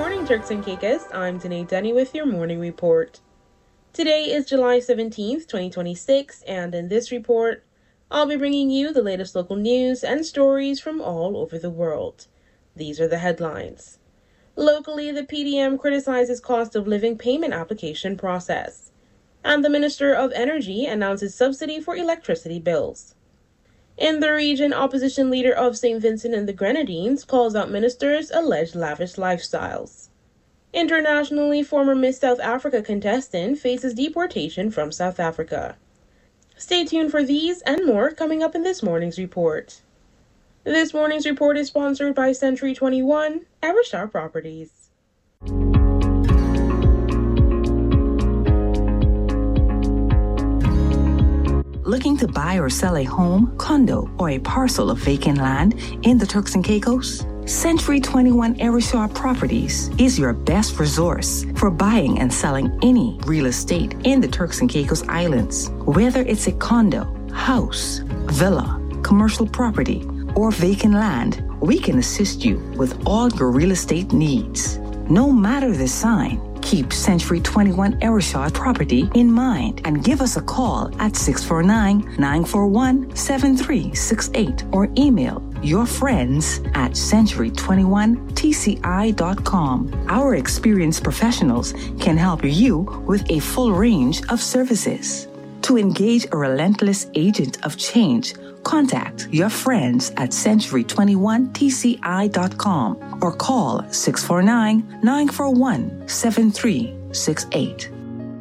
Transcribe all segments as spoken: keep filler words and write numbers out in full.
morning, Turks and Caicos. I'm Danae Denny with your morning report. Today is July seventeenth, twenty twenty-six, and in this report, I'll be bringing you the latest local news and stories from all over the world. These are the headlines. Locally, the P D M criticizes cost of living payment application process, and the Minister of Energy announces subsidy for electricity bills. In the region, opposition leader of Saint Vincent and the Grenadines calls out ministers' alleged lavish lifestyles. Internationally, former Miss South Africa contestant faces deportation from South Africa. Stay tuned for these and more coming up in this morning's report. This morning's report is sponsored by Century twenty-one, Everstar Properties. Looking to buy or sell a home, condo, or a parcel of vacant land in the Turks and Caicos? Century twenty-one Everstar Properties is your best resource for buying and selling any real estate in the Turks and Caicos Islands. Whether it's a condo, house, villa, commercial property, or vacant land, we can assist you with all your real estate needs. No matter the sign, keep Century twenty-one Everstar Property in mind and give us a call at six four nine, nine four one, seven three six eight or email your friends at century twenty-one T C I dot com. Our experienced professionals can help you with a full range of services. To engage a relentless agent of change, contact your friends at century twenty-one T C I dot com or call six four nine, nine four one, seven three six eight.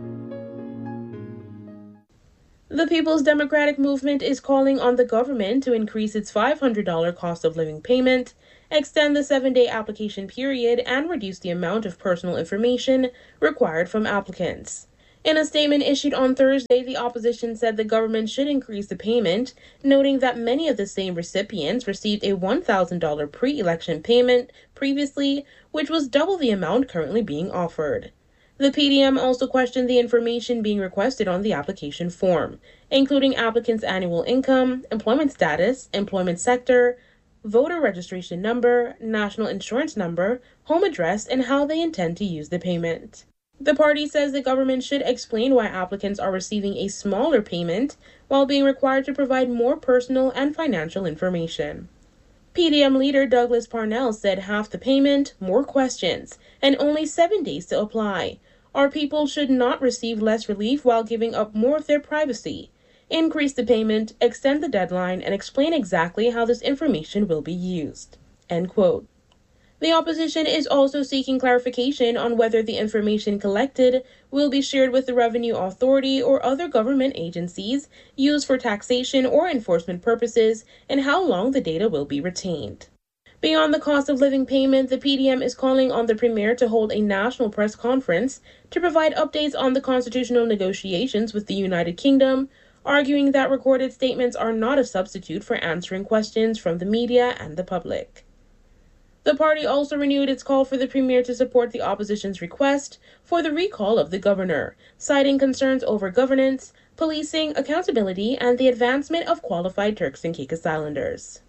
The People's Democratic Movement is calling on the government to increase its five hundred dollars cost of living payment, extend the seven-day application period, and reduce the amount of personal information required from applicants. In a statement issued on Thursday, the opposition said the government should increase the payment, noting that many of the same recipients received a one thousand dollars pre-election payment previously, which was double the amount currently being offered. The P D M also questioned the information being requested on the application form, including applicants' annual income, employment status, employment sector, voter registration number, national insurance number, home address, and how they intend to use the payment. The party says the government should explain why applicants are receiving a smaller payment while being required to provide more personal and financial information. P D M leader Douglas Parnell said half the payment, more questions, and only seven days to apply. Our people should not receive less relief while giving up more of their privacy. Increase the payment, extend the deadline, and explain exactly how this information will be used. End quote. The opposition is also seeking clarification on whether the information collected will be shared with the Revenue Authority or other government agencies used for taxation or enforcement purposes, and how long the data will be retained. Beyond the cost of living payment, the P D M is calling on the Premier to hold a national press conference to provide updates on the constitutional negotiations with the United Kingdom, arguing that recorded statements are not a substitute for answering questions from the media and the public. The party also renewed its call for the Premier to support the opposition's request for the recall of the governor, citing concerns over governance, policing, accountability, and the advancement of qualified Turks and Caicos Islanders.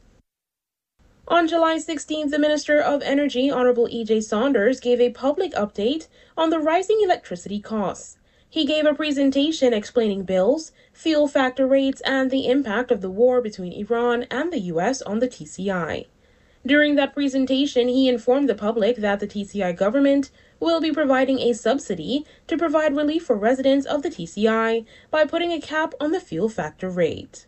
On July sixteenth, the Minister of Energy, Honorable E J Saunders, gave a public update on the rising electricity costs. He gave a presentation explaining bills, fuel factor rates, and the impact of the war between Iran and the U S on the T C I. During that presentation, he informed the public that the T C I government will be providing a subsidy to provide relief for residents of the T C I by putting a cap on the fuel factor rate.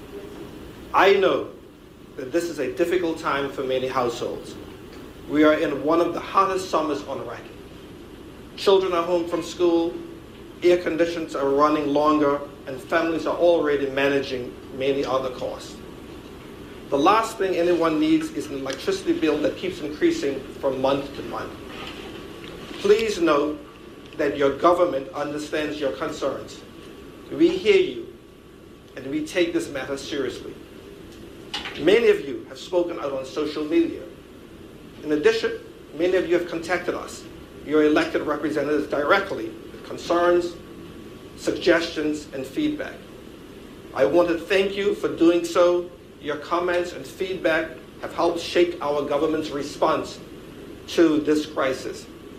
I know that this is a difficult time for many households. We are in one of the hottest summers on record. Children are home from school, air conditions are running longer, and families are already managing many other costs. The last thing anyone needs is an electricity bill that keeps increasing from month to month. Please note that your government understands your concerns. We hear you, and we take this matter seriously. Many of you have spoken out on social media. In addition, many of you have contacted us, your elected representatives, directly with concerns, suggestions, and feedback. I want to thank you for doing so. Your comments and feedback have helped shape our government's response to this crisis.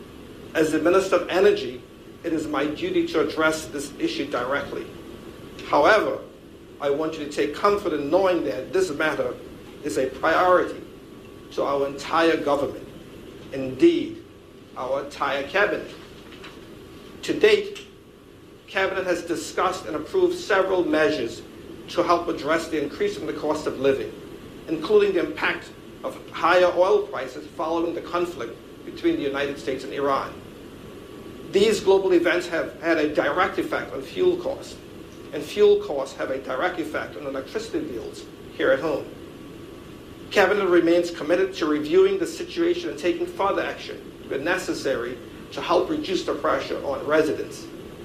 As the Minister of Energy, it is my duty to address this issue directly. However, I want you to take comfort in knowing that this matter is a priority to our entire government, indeed, our entire cabinet. To date, Cabinet has discussed and approved several measures to help address the increase in the cost of living, including the impact of higher oil prices following the conflict between the United States and Iran. These global events have had a direct effect on fuel costs, and fuel costs have a direct effect on electricity bills here at home. Cabinet remains committed to reviewing the situation and taking further action when necessary to help reduce the pressure on residents.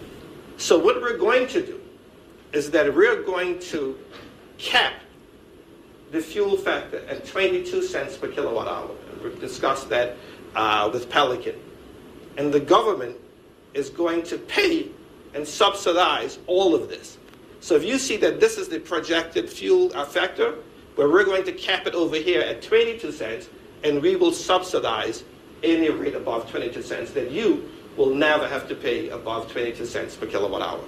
So what we're going to do is that we're going to cap the fuel factor at twenty-two cents per kilowatt hour. We've discussed that uh, with Pelican. And the government is going to pay and subsidize all of this. So if you see that this is the projected fuel factor, where we're going to cap it over here at twenty-two cents, and we will subsidize any rate above twenty-two cents, then you will never have to pay above twenty-two cents per kilowatt hour.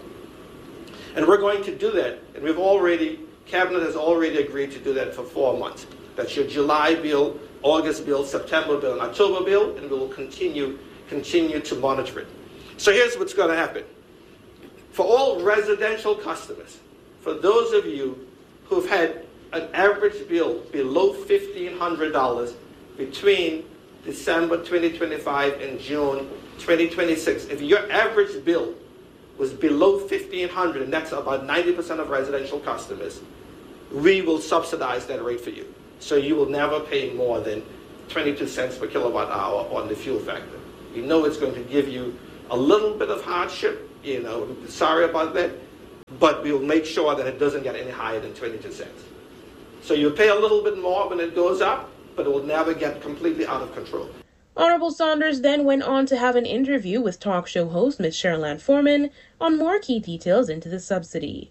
And we're going to do that, and we've already, Cabinet has already agreed to do that for four months. That's your July bill, August bill, September bill, and October bill, and we will continue, continue to monitor it. So here's what's going to happen. For all residential customers, for those of you who've had an average bill below fifteen hundred dollars between December twenty twenty-five and June twenty twenty-six, if your average bill was below fifteen hundred dollars, and that's about ninety percent of residential customers, we will subsidize that rate for you. So you will never pay more than twenty-two cents per kilowatt hour on the fuel factor. You know it's going to give you a little bit of hardship, you know, sorry about that, but we'll make sure that it doesn't get any higher than twenty-two cents. So you pay a little bit more when it goes up, but it will never get completely out of control. Honorable Saunders then went on to have an interview with talk show host Miz Sherilyn Foreman on more key details into the subsidy.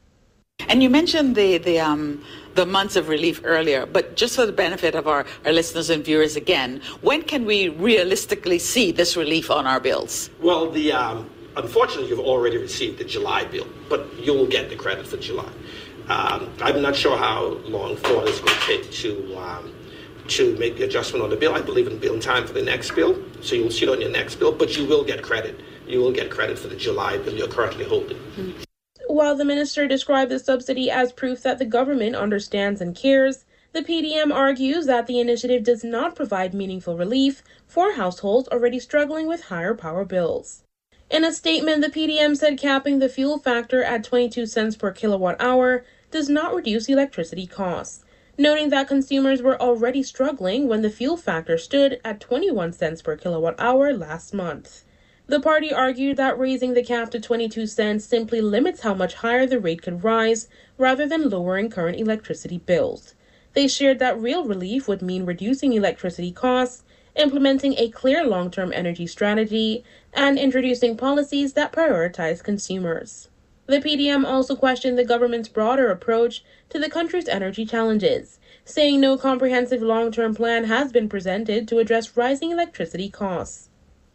And you mentioned the the um the months of relief earlier, but just for the benefit of our, our listeners and viewers again, when can we realistically see this relief on our bills? Well, the um, unfortunately, you've already received the July bill, but you'll get the credit for July. Um, I'm not sure how long Ford is going to take to um, to make the adjustment on the bill. I believe it'll be in time for the next bill, so you'll see it on your next bill, but you will get credit. You will get credit for the July bill you're currently holding. Mm-hmm. While the minister described the subsidy as proof that the government understands and cares, the P D M argues that the initiative does not provide meaningful relief for households already struggling with higher power bills. In a statement, the P D M said capping the fuel factor at twenty-two cents per kilowatt hour does not reduce electricity costs, noting that consumers were already struggling when the fuel factor stood at twenty-one cents per kilowatt hour last month. The party argued that raising the cap to twenty-two cents simply limits how much higher the rate could rise, rather than lowering current electricity bills. They shared that real relief would mean reducing electricity costs, implementing a clear long-term energy strategy, and introducing policies that prioritize consumers. The P D M also questioned the government's broader approach to the country's energy challenges, saying no comprehensive long-term plan has been presented to address rising electricity costs.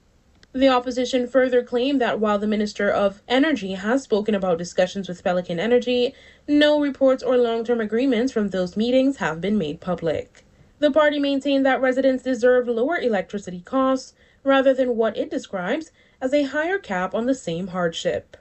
The opposition further claimed that while the Minister of Energy has spoken about discussions with Pelican Energy, no reports or long-term agreements from those meetings have been made public. The party maintained that residents deserve lower electricity costs rather than what it describes as a higher cap on the same hardship.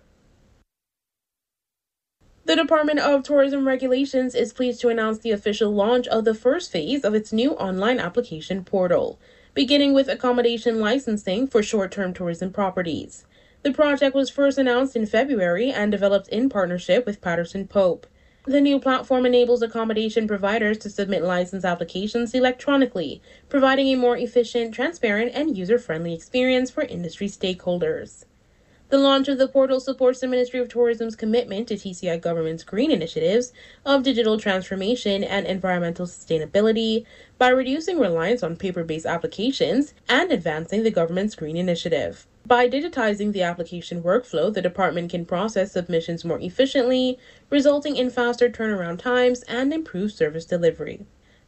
The Department of Tourism Regulations is pleased to announce the official launch of the first phase of its new online application portal, beginning with accommodation licensing for short-term tourism properties. The project was first announced in February and developed in partnership with Patterson Pope. The new platform enables accommodation providers to submit license applications electronically, providing a more efficient, transparent, and user-friendly experience for industry stakeholders. The launch of the portal supports the Ministry of Tourism's commitment to T C I government's green initiatives of digital transformation and environmental sustainability by reducing reliance on paper-based applications and advancing the government's green initiative. By digitizing the application workflow, the department can process submissions more efficiently, resulting in faster turnaround times and improved service delivery.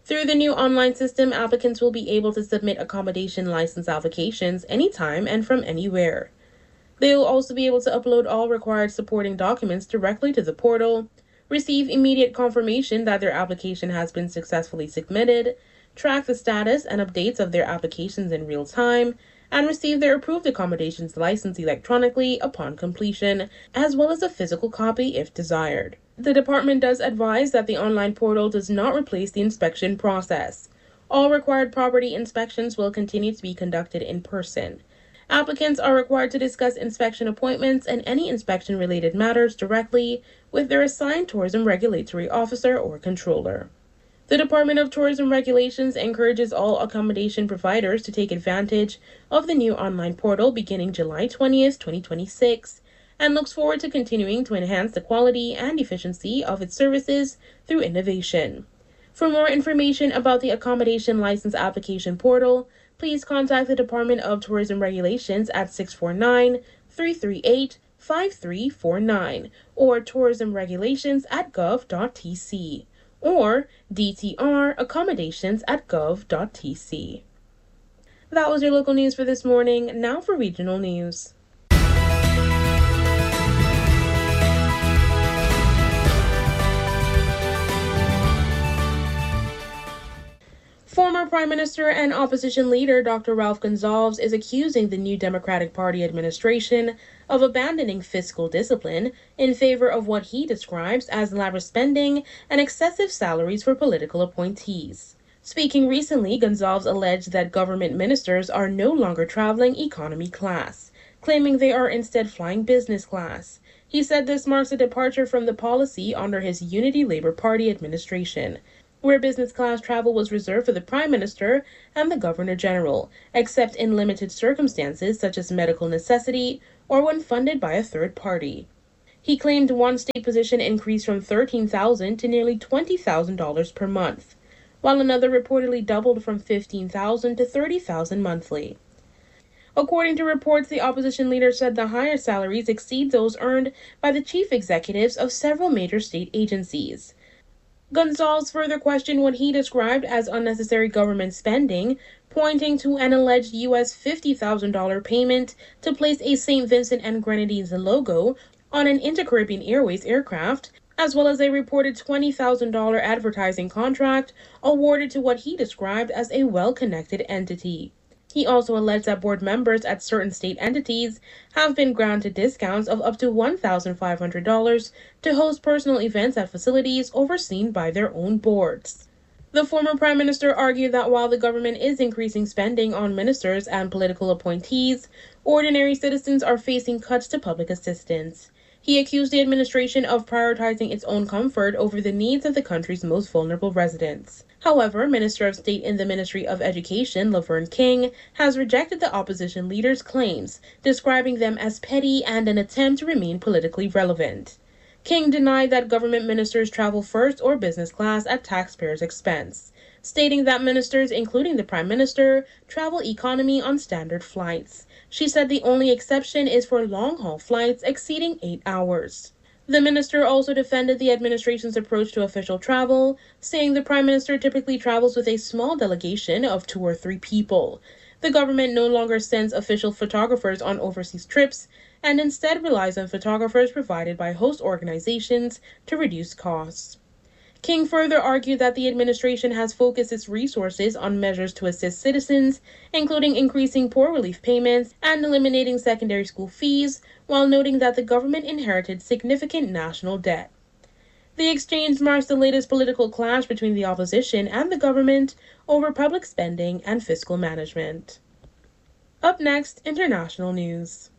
Through the new online system, applicants will be able to submit accommodation license applications anytime and from anywhere. They will also be able to upload all required supporting documents directly to the portal, receive immediate confirmation that their application has been successfully submitted, track the status and updates of their applications in real time, and receive their approved accommodations license electronically upon completion, as well as a physical copy if desired. The department does advise that the online portal does not replace the inspection process. All required property inspections will continue to be conducted in person. Applicants are required to discuss inspection appointments and any inspection-related matters directly with their assigned tourism regulatory officer or controller. The Department of Tourism Regulations encourages all accommodation providers to take advantage of the new online portal beginning July twentieth, twenty twenty-six, and looks forward to continuing to enhance the quality and efficiency of its services through innovation. For more information about the accommodation license application portal, please contact the Department of Tourism Regulations at six four nine, three three eight, five three four nine or tourism regulations at gov dot t c or d t r accommodations at gov dot t c. That was your local news for this morning. Now for regional news. Former Prime Minister and opposition leader Doctor Ralph Gonsalves is accusing the new Democratic Party administration of abandoning fiscal discipline in favor of what he describes as lavish spending and excessive salaries for political appointees. Speaking recently, Gonsalves alleged that government ministers are no longer traveling economy class, claiming they are instead flying business class. He said this marks a departure from the policy under his Unity Labour Party administration, where business class travel was reserved for the Prime Minister and the Governor General, except in limited circumstances such as medical necessity or when funded by a third party. He claimed one state position increased from thirteen thousand dollars to nearly twenty thousand dollars per month, while another reportedly doubled from fifteen thousand dollars to thirty thousand dollars monthly. According to reports, the opposition leader said the higher salaries exceed those earned by the chief executives of several major state agencies. Gonsalves further questioned what he described as unnecessary government spending, pointing to an alleged U S fifty thousand dollars payment to place a Saint Vincent and Grenadines logo on an Inter-Caribbean Airways aircraft, as well as a reported twenty thousand dollars advertising contract awarded to what he described as a well-connected entity. He also alleged that board members at certain state entities have been granted discounts of up to one thousand five hundred dollars to host personal events at facilities overseen by their own boards. The former Prime Minister argued that while the government is increasing spending on ministers and political appointees, ordinary citizens are facing cuts to public assistance. He accused the administration of prioritizing its own comfort over the needs of the country's most vulnerable residents. However, Minister of State in the Ministry of Education, Laverne King, has rejected the opposition leader's claims, describing them as petty and an attempt to remain politically relevant. King denied that government ministers travel first or business class at taxpayers' expense, stating that ministers, including the Prime Minister, travel economy on standard flights. She said the only exception is for long-haul flights exceeding eight hours. The minister also defended the administration's approach to official travel, saying the Prime Minister typically travels with a small delegation of two or three people. The government no longer sends official photographers on overseas trips and instead relies on photographers provided by host organizations to reduce costs. King further argued that the administration has focused its resources on measures to assist citizens, including increasing poor relief payments and eliminating secondary school fees, while noting that the government inherited significant national debt. The exchange marks the latest political clash between the opposition and the government over public spending and fiscal management. Up next, international news.